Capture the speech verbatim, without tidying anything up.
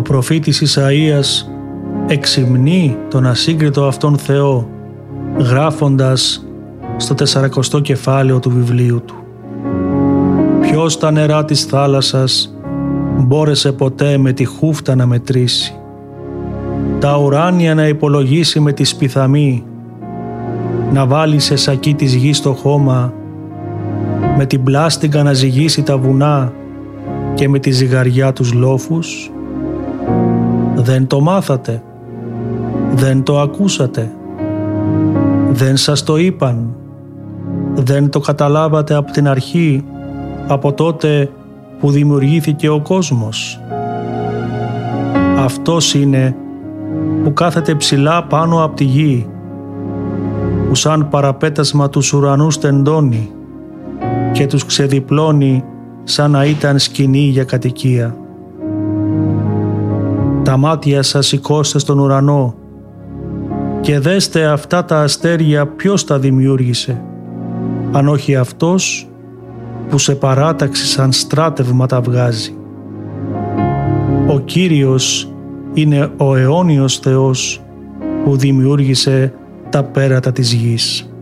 προφήτης Ισαΐας εξυμνεί τον ασύγκριτο αυτόν Θεό, γράφοντας στο τεσσαρακοστό κεφάλαιο του βιβλίου του: «Ποιος τα νερά της θάλασσας μπόρεσε ποτέ με τη χούφτα να μετρήσει, τα ουράνια να υπολογίσει με τη σπιθαμή, να βάλει σε σακί της γης το χώμα, με την πλάστιγκα να ζυγίσει τα βουνά και με τη ζυγαριά τους λόφους? Δεν το μάθατε, δεν το ακούσατε, δεν σας το είπαν, δεν το καταλάβατε από την αρχή, από τότε που δημιουργήθηκε ο κόσμος? Αυτός είναι που κάθεται ψηλά πάνω από τη γη, που σαν παραπέτασμα τους ουρανούς τεντώνει και τους ξεδιπλώνει σαν να ήταν σκηνή για κατοικία. Τα μάτια σας σηκώστε στον ουρανό και δέστε αυτά τα αστέρια ποιος τα δημιούργησε, αν όχι αυτός που σε παράταξη σαν στράτευμα τα βγάζει. Ο Κύριος είναι ο αιώνιος Θεός που δημιούργησε τα πέρατα της γης.